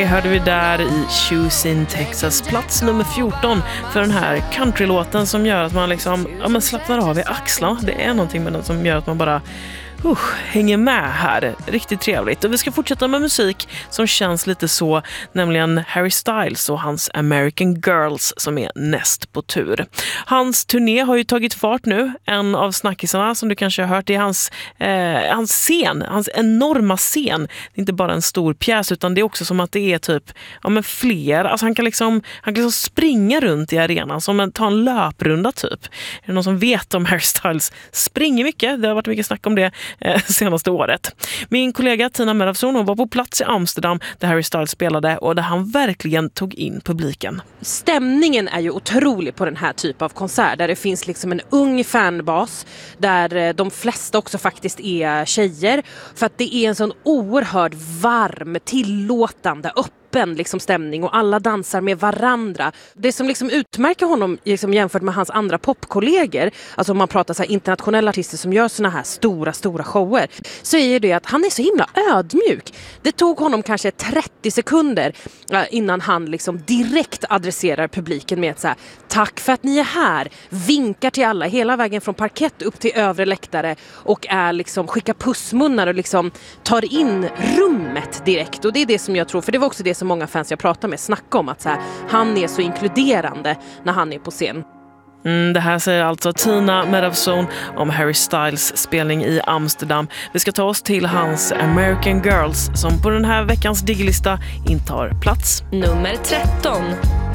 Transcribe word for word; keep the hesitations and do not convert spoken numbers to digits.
Det hörde vi där i Shoes in Texas, plats nummer fjorton för den här countrylåten som gör att man liksom, ja, man slappnar av i axlarna. Det är någonting med den som gör att man bara Uh, hänger med här. Riktigt trevligt. Och vi ska fortsätta med musik som känns lite så, nämligen Harry Styles och hans American Girls som är näst på tur. Hans turné har ju tagit fart nu. En av snackisarna som du kanske har hört är hans, eh, hans scen, hans enorma scen. Det är inte bara en stor pjäs utan det är också som att det är typ ja, men fler. Alltså han kan liksom, han kan liksom springa runt i arenan som en, ta en löprunda typ. Är det någon som vet om Harry Styles springer mycket? Det har varit mycket snack om det senaste året. Min kollega Tina Meravsson, hon var på plats i Amsterdam där Harry Styles spelade och där han verkligen tog in publiken. Stämningen är ju otrolig på den här typen av konsert där det finns liksom en ung fanbas där de flesta också faktiskt är tjejer för att det är en sån oerhört varm, tillåtande, öppen liksom stämning och alla dansar med varandra. Det som liksom utmärker honom liksom jämfört med hans andra popkollegor, alltså om man pratar så här internationella artister som gör såna här stora, stora shower, så är det att han är så himla ödmjuk. Det tog honom kanske trettio sekunder innan han liksom direkt adresserar publiken med ett så här, tack för att ni är här, vinkar till alla hela vägen från parkett upp till övre läktare och är liksom, skickar pussmunnar och liksom tar in rummet direkt. Och det är det som jag tror, för det var också det som många fans jag pratar med snackar om, att så här, han är så inkluderande när han är på scen. Mm, det här säger alltså Tina Meravsson om Harry Styles spelning i Amsterdam. Vi ska ta oss till hans American Girls som på den här veckans digilista intar plats nummer tretton.